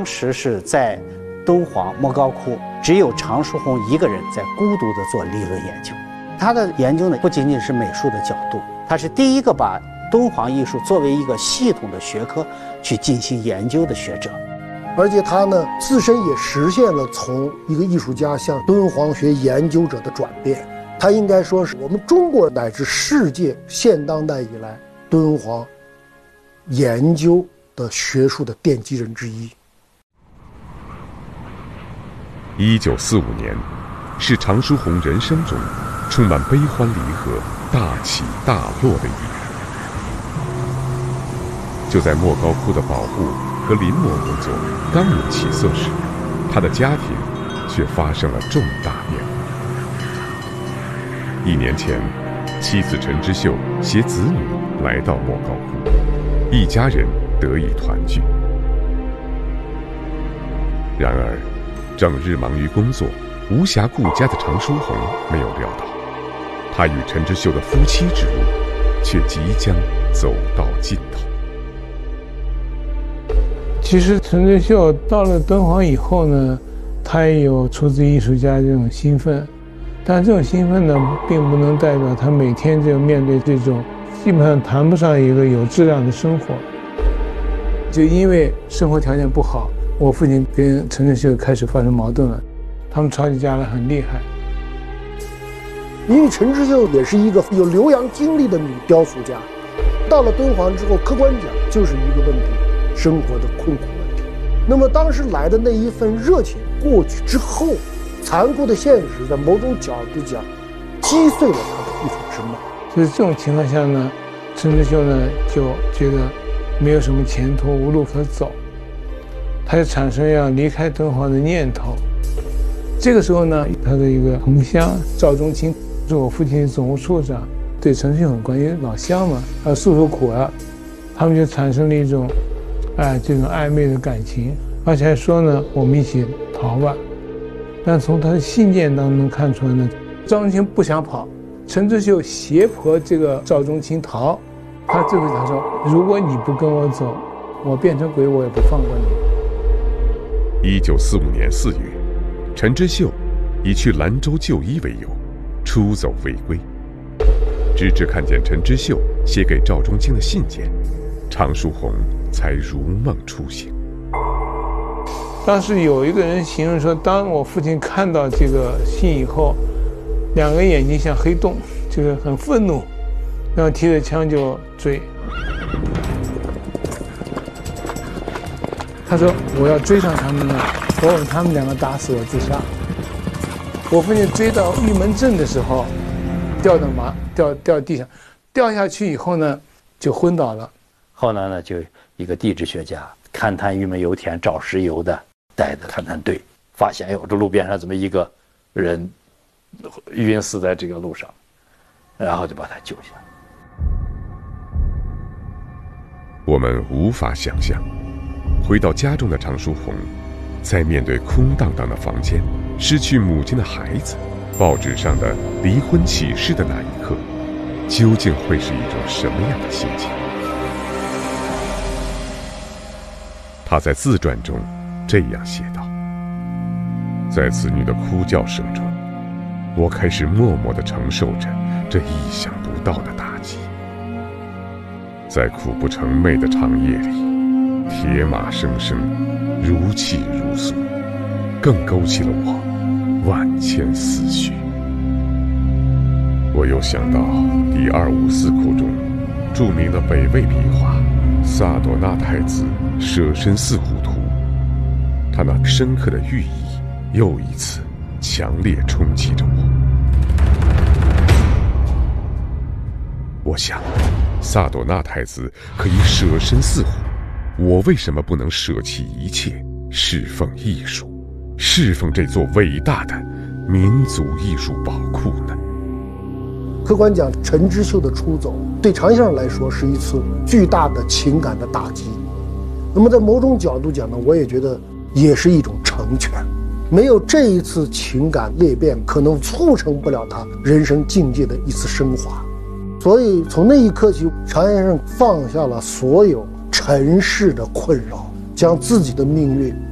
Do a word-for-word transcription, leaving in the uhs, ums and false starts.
当时是在敦煌莫高窟，只有常书鸿一个人在孤独地做理论研究。他的研究呢，不仅仅是美术的角度，他是第一个把敦煌艺术作为一个系统的学科去进行研究的学者。 而且他呢，自身也实现了从一个艺术家向敦煌学研究者的转变。他应该说是我们中国乃至世界现当代以来敦煌研究的学术的奠基人之一。 一九四五年，是常书鸿人生中充满悲欢离合、大起大落的一年。就在莫高窟的保护和临摹工作刚有起色时，他的家庭却发生了重大变化。一年前，妻子陈之秀携子女来到莫高窟，一家人得以团聚。然而，整日忙于工作、无暇顾家的常书鸿没有料到，他与陈之秀的夫妻之路却即将走到尽头。 其实陈之秀到了敦煌以后呢，他也有出自艺术家这种兴奋，但这种兴奋呢，并不能代表他每天就面对这种基本上谈不上一个有质量的生活。就因为生活条件不好，我父亲跟陈之秀开始发生矛盾了，他们吵起架来很厉害。 因为陈之秀也是一个有留洋经历的女雕塑家，到了敦煌之后，客观讲就是一个问题，生活的困苦问题。那么当时来的那一份热情过去之后，残酷的现实在某种角度讲击碎了他的艺术之梦。 所以这种情况下呢，陈之秀呢就觉得没有什么前途，无路可走，他就产生要离开敦煌的念头。这个时候呢，他的一个同乡赵中清是我父亲的总务处长，对陈之秀很关心，老乡嘛，要诉诉苦啊，他们就产生了一种哎这种暧昧的感情，而且还说呢，我们一起逃吧。但从他的信件当中能看出来呢，赵中清不想跑，陈之秀胁迫这个赵中清逃。他最后他说，如果你不跟我走，我变成鬼我也不放过你。 一九四五年四月，陈之秀以去兰州就医为由出走未归。直至看见陈之秀写给赵中清的信件，常书鸿才如梦初醒。 当时有一个人形容说，当我父亲看到这个信以后，两个眼睛像黑洞，就是很愤怒，然后提着枪就追。他说我要追上他们呢，我把他们两个打死，我自杀。我父亲追到玉门镇的时候，掉到马掉掉地上，掉下去以后呢，就昏倒了。 后来呢，就一个地质学家勘探玉门油田找石油的，带着勘探队，发现有这路边上怎么一个人晕死在这个路上，然后就把他救下。 我们无法想象，回到家中的常书鸿，在面对空荡荡的房间、失去母亲的孩子、报纸上的离婚启事的那一刻，究竟会是一种什么样的心情？他在自传中这样写道：在子女的哭叫声中，我开始默默地承受着这意想不到的打击。在苦不成寐的长夜里，铁马声声，如泣如诉，更勾起了我万千思绪。我又想到第二五四库中著名的北魏笔画萨朵纳太子舍身饲虎图，他那深刻的寓意又一次强烈冲击着我。我想，萨朵纳太子可以舍身饲虎，我为什么不能舍弃一切，侍奉艺术，侍奉这座伟大的民族艺术宝库呢？ 客观讲，陈之秀的出走对常先生来说是一次巨大的情感的打击。那么在某种角度讲呢，我也觉得也是一种成全。没有这一次情感裂变，可能促成不了他人生境界的一次升华。所以从那一刻起，常先生放下了所有尘世的困扰，将自己的命运